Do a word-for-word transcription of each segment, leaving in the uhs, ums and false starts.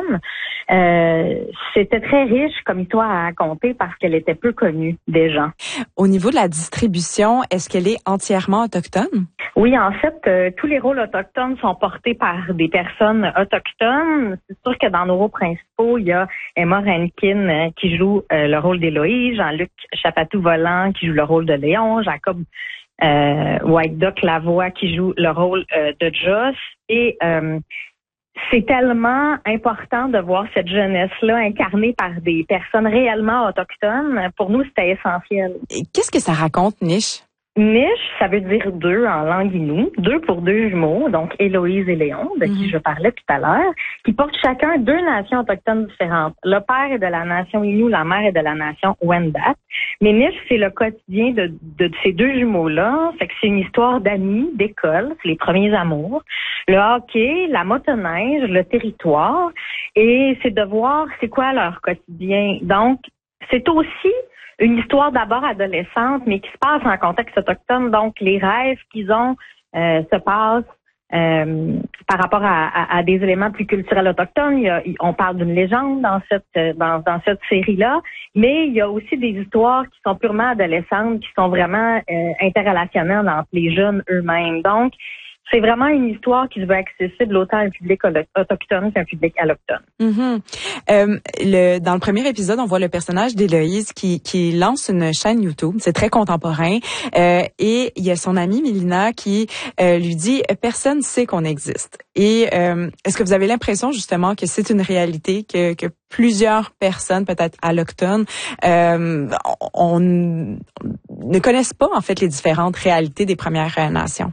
autochtones. Euh, c'était très riche comme histoire à raconter parce qu'elle était peu connue des gens. Au niveau de la distribution, est-ce qu'elle est entièrement autochtone? Oui, en fait, euh, tous les rôles autochtones sont portés par des personnes autochtones. C'est sûr que dans nos rôles principaux, il y a Emma Rankin euh, qui joue euh, le rôle d'Héloïse, Jean-Luc Chapatou-Volant qui joue le rôle de Léon, Jacob euh, White Duck Lavoie qui joue le rôle euh, de Joss. Et euh, c'est tellement important de voir cette jeunesse-là incarnée par des personnes réellement autochtones. Pour nous, c'était essentiel. Et qu'est-ce que ça raconte, Niche? Niche, ça veut dire deux en langue inou, deux pour deux jumeaux, donc Héloïse et Léon, de qui mm-hmm. je parlais tout à l'heure, qui portent chacun deux nations autochtones différentes. Le père est de la nation inou, la mère est de la nation Wendat. Mais Niche, c'est le quotidien de, de, de ces deux jumeaux-là. Fait que c'est une histoire d'amis, d'école, c'est les premiers amours, le hockey, la motoneige, le territoire, et c'est de voir c'est quoi leur quotidien. Donc, c'est aussi une histoire d'abord adolescente, mais qui se passe en contexte autochtone. Donc, les rêves qu'ils ont euh, se passent euh, par rapport à, à, à des éléments plus culturels autochtones. Il y a, on parle d'une légende dans cette dans, dans cette série-là, mais il y a aussi des histoires qui sont purement adolescentes, qui sont vraiment euh, interrelationnelles entre les jeunes eux-mêmes. Donc, c'est vraiment une histoire qui se veut accessible autant à un public autochtone qu'à un public alloctone. Mm-hmm. Euh, le, dans le premier épisode, on voit le personnage d'Héloïse qui, qui lance une chaîne YouTube. C'est très contemporain. Euh, et il y a son amie Mélina qui euh, lui dit « Personne sait qu'on existe ». Et euh, est-ce que vous avez l'impression justement que c'est une réalité, que, que plusieurs personnes, peut-être alloctones, euh, on, on ne connaissent pas en fait les différentes réalités des Premières Nations?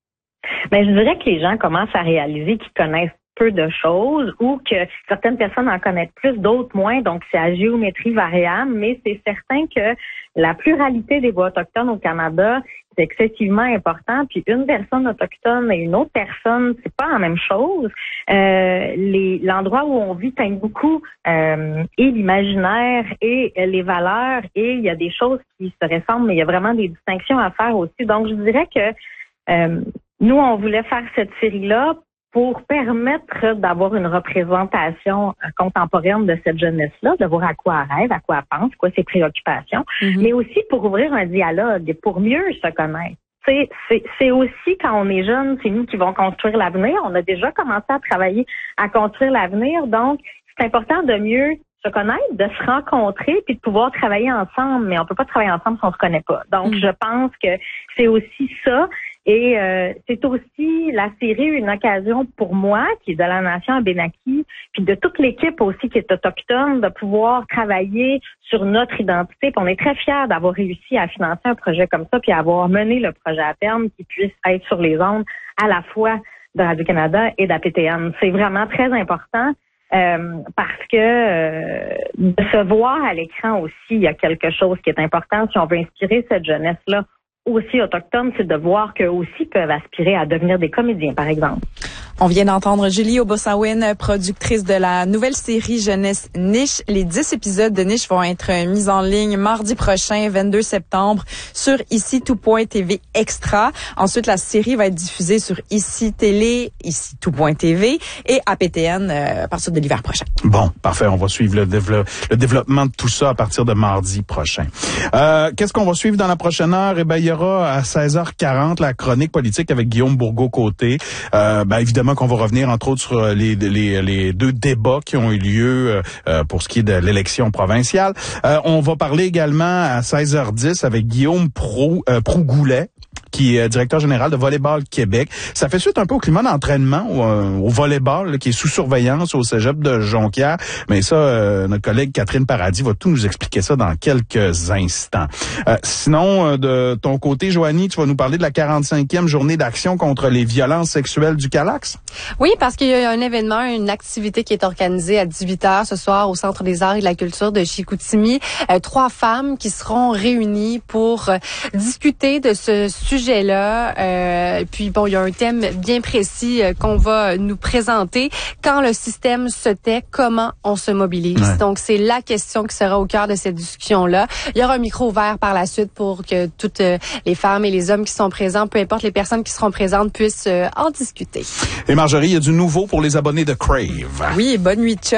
Mais je dirais que les gens commencent à réaliser qu'ils connaissent peu de choses ou que certaines personnes en connaissent plus, d'autres moins. Donc, c'est à géométrie variable, mais c'est certain que la pluralité des voix autochtones au Canada, c'est excessivement important. Puis une personne autochtone et une autre personne, c'est pas la même chose. Euh, les, l'endroit où on vit teint beaucoup euh, et l'imaginaire et les valeurs, et il y a des choses qui se ressemblent, mais il y a vraiment des distinctions à faire aussi. Donc, je dirais que euh, nous, on voulait faire cette série-là pour permettre d'avoir une représentation contemporaine de cette jeunesse-là, de voir à quoi elle rêve, à quoi elle pense, quoi ses préoccupations, mm-hmm. mais aussi pour ouvrir un dialogue, pour mieux se connaître. C'est, c'est, c'est aussi quand on est jeune, c'est nous qui vont construire l'avenir. On a déjà commencé à travailler à construire l'avenir, donc c'est important de mieux se connaître, de se rencontrer, puis de pouvoir travailler ensemble, mais on peut pas travailler ensemble si on se connaît pas. Donc, mm. je pense que c'est aussi ça. Et euh, c'est aussi la série une occasion pour moi, qui est de la nation Abénaki, puis de toute l'équipe aussi qui est autochtone, de pouvoir travailler sur notre identité. Puis on est très fiers d'avoir réussi à financer un projet comme ça, puis avoir mené le projet à terme qui puisse être sur les ondes à la fois de Radio-Canada et d'A P T N. C'est vraiment très important. Euh, parce que euh, de se voir à l'écran aussi, il y a quelque chose qui est important. Si on veut inspirer cette jeunesse-là aussi autochtone, c'est de voir qu'eux aussi peuvent aspirer à devenir des comédiens, par exemple. On vient d'entendre Julie Obosawin, productrice de la nouvelle série Jeunesse Niche. Les dix épisodes de Niche vont être mis en ligne mardi prochain, vingt-deux septembre, sur Ici Tout Point T V Extra. Ensuite, la série va être diffusée sur Ici Télé, Ici Tout Point T V et A P T N euh, à partir de l'hiver prochain. Bon, parfait. On va suivre le, dévelop- le développement de tout ça à partir de mardi prochain. Euh, qu'est-ce qu'on va suivre dans la prochaine heure? Eh ben, il y aura à seize heures quarante la chronique politique avec Guillaume Bourgault-Côté. Euh, ben, évidemment qu'on va revenir entre autres sur les, les, les deux débats qui ont eu lieu euh, pour ce qui est de l'élection provinciale. Euh, on va parler également à seize heures dix avec Guillaume Prou, euh, Prougoulet, qui est directeur général de Volleyball Québec. Ça fait suite un peu au climat d'entraînement au, euh, au volleyball là, qui est sous surveillance au cégep de Jonquière. Mais ça, euh, notre collègue Catherine Paradis va tout nous expliquer ça dans quelques instants. Euh, sinon, euh, de ton côté, Joanie, tu vas nous parler de la quarante-cinquième journée d'action contre les violences sexuelles du Calax? Oui, parce qu'il y a un événement, une activité qui est organisée à dix-huit heures ce soir au Centre des arts et de la culture de Chicoutimi. Euh, trois femmes qui seront réunies pour euh, discuter de ce sujet là. Euh, puis bon, il y a un thème bien précis euh, qu'on va nous présenter. Quand le système se tait, comment on se mobilise? Ouais. Donc, c'est la question qui sera au cœur de cette discussion-là. Il y aura un micro ouvert par la suite pour que toutes euh, les femmes et les hommes qui sont présents, peu importe les personnes qui seront présentes, puissent euh, en discuter. Et Marjorie, il y a du nouveau pour les abonnés de Crave. Oui, bonne nuit, Chuck.